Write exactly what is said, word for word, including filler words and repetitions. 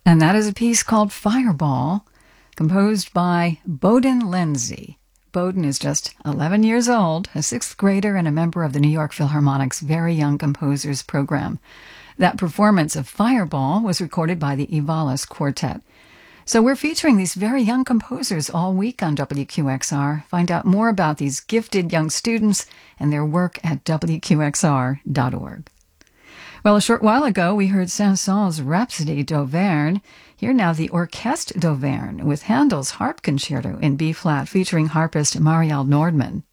And that is a piece called Fireball, composed by Bowden Lindsay. Bowden is just eleven years old, a sixth grader and a member of the New York Philharmonic's Very Young Composers program. That performance of Fireball was recorded by the Evalis Quartet. So we're featuring these very young composers all week on W Q X R. Find out more about these gifted young students and their work at W Q X R dot org. Well, a short while ago, we heard Saint-Saëns' Rhapsody d'Auvergne. Here now, the Orchestre d'Auvergne with Handel's Harp Concerto in B-flat featuring harpist Marielle Nordman.